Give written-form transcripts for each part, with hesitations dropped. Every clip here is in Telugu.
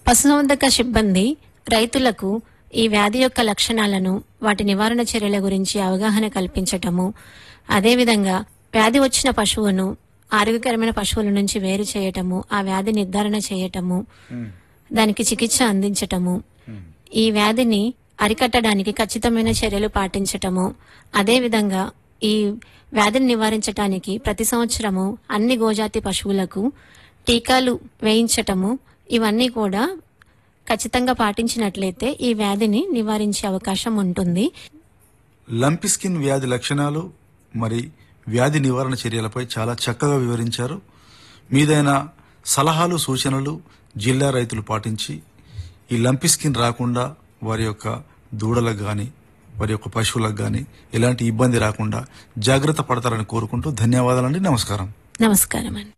పశుసంవర్ధక సిబ్బంది రైతులకు ఈ వ్యాధి యొక్క లక్షణాలను, వాటి నివారణ చర్యల గురించి అవగాహన కల్పించటము, అదేవిధంగా వ్యాధి వచ్చిన పశువును ఆరోగ్యకరమైన పశువుల నుంచి వేరు చేయటము, ఆ వ్యాధి నిర్ధారణ చేయటము, దానికి చికిత్స అందించటము, ఈ వ్యాధిని అరికట్టడానికి ఖచ్చితమైన చర్యలు పాటించటము, అదేవిధంగా ఈ వ్యాధిని నివారించటానికి ప్రతి సంవత్సరము అన్ని గోజాతి పశువులకు టీకాలు వేయించటము, ఇవన్నీ కూడా ఖచ్చితంగా పాటించినట్లయితే ఈ వ్యాధిని నివారించే అవకాశం ఉంటుంది. లంపీ స్కిన్ వ్యాధి లక్షణాలు మరి వ్యాధి నివారణ చర్యలపై చాలా చక్కగా వివరించారు. మీదైన సలహాలు, సూచనలు జిల్లా రైతులు పాటించి ఈ లంపీ స్కిన్ రాకుండా వారి యొక్క దూడలకు గాని, వారి యొక్క పశువులకు గాని ఎలాంటి ఇబ్బంది రాకుండా జాగ్రత్త పడతారని కోరుకుంటూ ధన్యవాదాలండి. నమస్కారం. నమస్కారం అండి.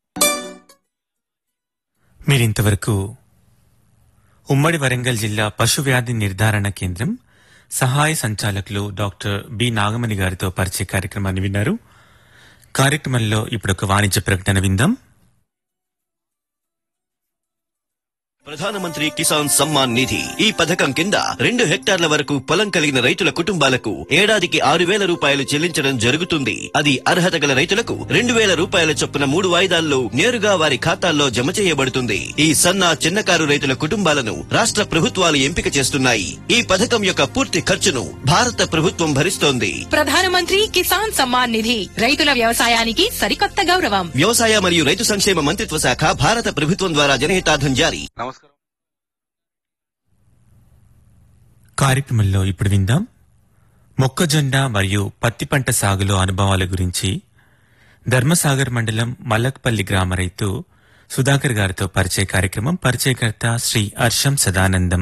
మీరింతవరకు ఉమ్మడి వరంగల్ జిల్లా పశు వ్యాధి నిర్ధారణ కేంద్రం సహాయ సంచాలకులు డాక్టర్ బి నాగమణి గారితో పరిచయ కార్యక్రమాన్ని విన్నారు. కార్యక్రమంలో ఇప్పుడొక వాణిజ్య ప్రకటన విందాం. ప్రధానమంత్రి కిసాన్ సమ్మాన్ నిధి ఈ పథకం కింద 2 హెక్టార్ల వరకు పొలం కలిగిన రైతుల కుటుంబాలకు ఏడాదికి 6,000 రూపాయలు చెల్లించడం జరుగుతుంది. అది అర్హత గల రైతులకు 2,000 రూపాయల చొప్పున 3 వాయిదాల్లో నేరుగా వారి ఖాతాల్లో జమ చేయబడుతుంది. ఈ సన్న చిన్నకారు రైతుల కుటుంబాలను రాష్ట్ర ప్రభుత్వాలు ఎంపిక చేస్తున్నాయి. ఈ పథకం యొక్క పూర్తి ఖర్చును భారత ప్రభుత్వం భరిస్తోంది. ప్రధానమంత్రి కిసాన్ సమ్మాన్ నిధి రైతుల వ్యవసాయానికి సరికొత్త గౌరవం. వ్యవసాయ మరియు రైతు సంక్షేమ మంత్రిత్వ శాఖ, భారత ప్రభుత్వం ద్వారా జనహితార్థం జారీ. కార్యక్రమంలో ఇప్పుడు విందాం మొక్కజొన్న మరియు పత్తి పంట సాగులో అనుభవాల గురించి ధర్మసాగర్ మండలం మల్లక్పల్లి గ్రామ రైతు సుధాకర్ గారితో పరిచయ కార్యక్రమం. పరిచయకర్త శ్రీ హర్షం సదానందం.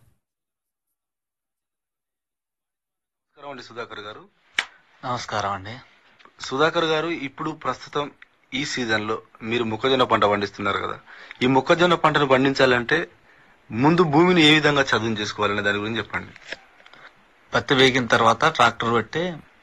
సుధాకర్ గారు నమస్కారం అండి. సుధాకర్ గారు, ఇప్పుడు ప్రస్తుతం ఈ సీజన్ లో మీరు మొక్కజొన్న పంట పండిస్తున్నారు కదా, ఈ మొక్కజొన్న పంటను పండించాలంటే ముందు భూమిని ఏ విధంగా చదును చేసుకోవాలనే దాని గురించి చెప్పండి. పత్తి వేగిన తర్వాత ట్రాక్టర్ పెట్టి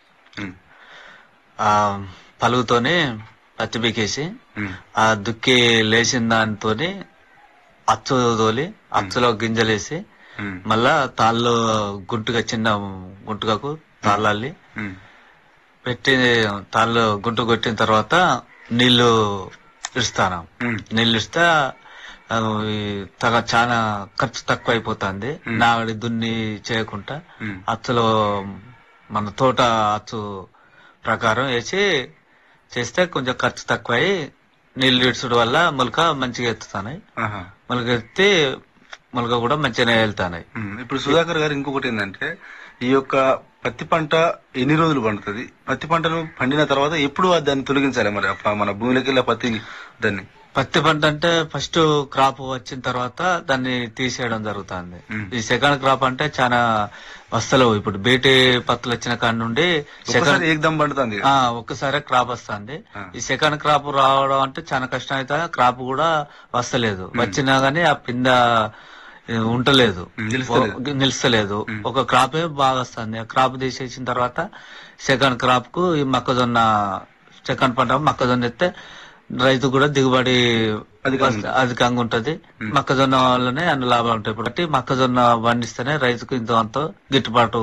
పలుగుతోని పత్తి బీకేసి ఆ దుక్కి లేచిన దానితోని అచ్చు తోలి అచ్చులో గింజలేసి మళ్ళా తాళ్ళు గుంటుగా చిన్న గుంటుకకు తాళ్ళల్లి పెట్టి తాళ్ళు గుంటు కొట్టిన తర్వాత నీళ్లు ఇస్తాను. నీళ్లు ఇస్తే చాలా ఖర్చు తక్కువ అయిపోతుంది. నాగడి దున్ని చేయకుండా అచ్చులో మన తోట అచ్చు ప్రకారం వేసి చేస్తే కొంచెం ఖర్చు తక్కువ అయి నీళ్లు ఇడ్చడం వల్ల మొలక మంచిగా ఎత్తుతాయి. మొలక ఎత్తి మొలక కూడా మంచిగానే వెళ్తాయి. ఇప్పుడు సుధాకర్ గారు, ఇంకొకటి ఏంటంటే, ఈ యొక్క పత్తి పంట ఎన్ని రోజులు పండుతుంది? పత్తి పంటను పండిన తర్వాత ఎప్పుడు దాన్ని తొలగించాలి? మరి మన భూమిలోకి వెళ్ళి పత్తి పంట అంటే ఫస్ట్ క్రాప్ వచ్చిన తర్వాత దాన్ని తీసేయడం జరుగుతుంది. ఈ సెకండ్ క్రాప్ అంటే చాలా వస్తలేవు. ఇప్పుడు బీటీ పత్తులు వచ్చిన కాడ నుండి ఒక్కసారి క్రాప్ వస్తుంది. ఈ సెకండ్ క్రాప్ రావడం అంటే చాలా కష్టం అయితే క్రాప్ కూడా వస్తలేదు. వచ్చినా గానీ ఆ పింద ఉండలేదు, నిలుస్తలేదు. ఒక క్రాప్ బాగా వస్తుంది. ఆ క్రాప్ తీసేసిన తర్వాత సెకండ్ క్రాప్ కు ఈ మొక్కజొన్న, సెకండ్ పంట మొక్కజొన్న ఎత్తే రైతు కూడా దిగుబడి అధికంగా ఉంటది. మొక్కజొన్న వల్లనే అన్ని లాభాలు ఉంటాయి. కాబట్టి మొక్కజొన్న పండిస్తేనే రైతుకు ఇంత అంత గిట్టుబాటు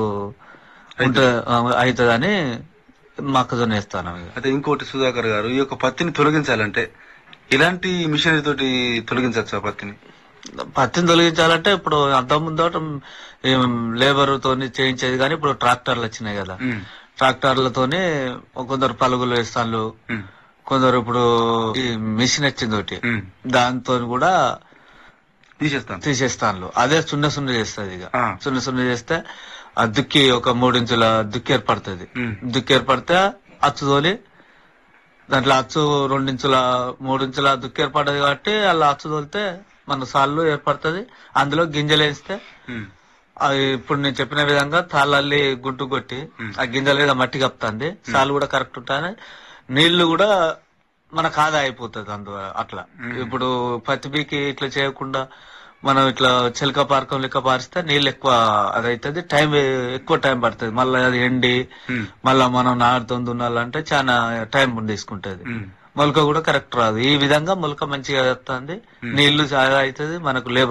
అవుతుందని మొక్కజొన్న వేస్తాను. అయితే ఇంకోటి సుధాకర్ గారు, ఈ యొక్క పత్తిని తొలగించాలంటే ఇలాంటి మిషనరీ తోటి తొలగించవచ్చు పత్తిని? పత్తిని తొలగించాలంటే ఇప్పుడు అంతకుముందు లేబర్ తోని చేయించేది, కానీ ఇప్పుడు ట్రాక్టర్లు వచ్చినాయి కదా, ట్రాక్టర్లతోని కొందరు పలుగులు వేస్తాను, కొందరు ఇప్పుడు ఈ మిషన్ వచ్చింది ఒకటి, దాంతో కూడా తీసేస్తాను. అదే సున్న చేస్తుంది. ఇక సున్న చేస్తే ఆ దుక్కి ఒక 3 ఇంచుల దుక్కి ఏర్పడుతుంది. దుక్కి ఏర్పడితే అచ్చు తోలి దాంట్లో అచ్చు 2 ఇంచుల 3 ఇంచుల దుక్కి ఏర్పడుతుంది. కాబట్టి అలా అచ్చు తోలితే మన సాళ్ళు ఏర్పడుతుంది. అందులో గింజలు వేస్తే అది ఇప్పుడు నేను చెప్పిన విధంగా తాళ్ళల్లి గుంటు కొట్టి ఆ గింజలు మట్టి కప్పుతుంది. సాళ్ళు కూడా కరెక్ట్ ఉంటాయి. నీళ్లు కూడా మనకు ఆదా అయిపోతుంది. అందువల్ల అట్లా ఇప్పుడు పత్తి బీకి ఇట్లా చేయకుండా మనం ఇట్లా చిలక పారకం లెక్క పారిస్తే నీళ్ళు ఎక్కువ అదైతుంది. ఎక్కువ టైం పడుతుంది. మళ్ళీ అది ఎండి మళ్ళా మనం నాటుతో దున్నాలంటే చాలా టైం తీసుకుంటది. మొలక కూడా కరెక్ట్ రాదు. ఈ విధంగా మొలక మంచిగా వస్తుంది, నీళ్లు చాలా అవుతుంది, మనకు లేబర్